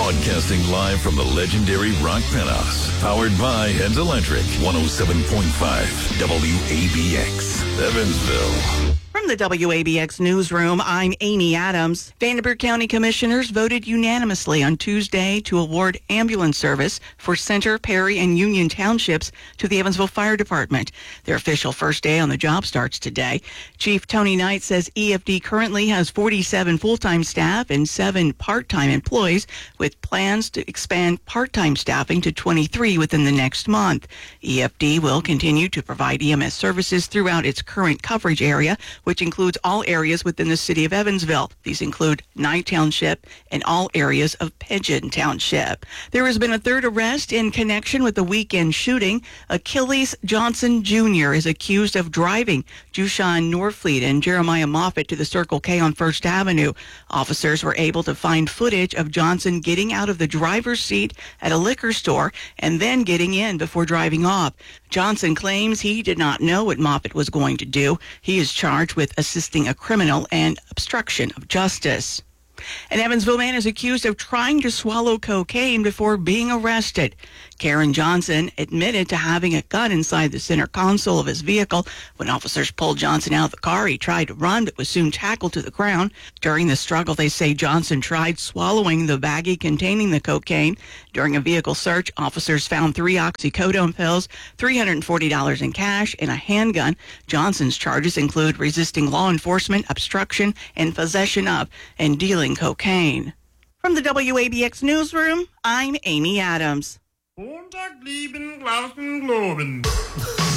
Broadcasting live from the legendary Rock Penthouse. Powered by Heads Electric. 107.5 WABX. Evansville. From the WABX newsroom, I'm Amy Adams. Vanderbilt County Commissioners voted unanimously on Tuesday to award ambulance service for Center, Perry, and Union Townships to the Evansville Fire Department. Their official first day on the job starts today. Chief Tony Knight says EFD currently has 47 full-time staff and 7 part-time employees, with plans to expand part-time staffing to 23 within the next month. EFD will continue to provide EMS services throughout its current coverage area, which includes all areas within the city of Evansville. These include Knight Township and all areas of Pigeon Township. There has been a third arrest in connection with the weekend shooting. Achilles Johnson Jr. is accused of driving Jushan Norfleet and Jeremiah Moffitt to the Circle K on First Avenue. Officers were able to find footage of Johnson getting out of the driver's seat at a liquor store and then getting in before driving off. Johnson claims he did not know what Moffitt was going to do. He is charged with assisting a criminal and obstruction of justice. An Evansville man is accused of trying to swallow cocaine before being arrested. Karen Johnson admitted to having a gun inside the center console of his vehicle. When officers pulled Johnson out of the car, he tried to run but was soon tackled to the ground. During the struggle, they say Johnson tried swallowing the baggie containing the cocaine. During a vehicle search, officers found 3 oxycodone pills, $340 in cash, and a handgun. Johnson's charges include resisting law enforcement, obstruction, and possession of and dealing cocaine. From the WABX newsroom, I'm Amy Adams. Montag, lieben, Glauben, Globen.